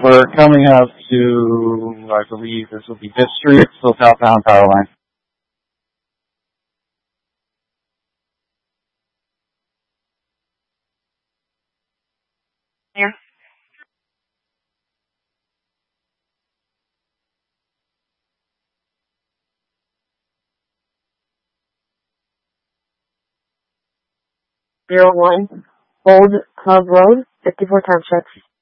We're coming up to, I believe this will be Fifth Street, still southbound power line. Here. 01 Old Club Road, 54 Township.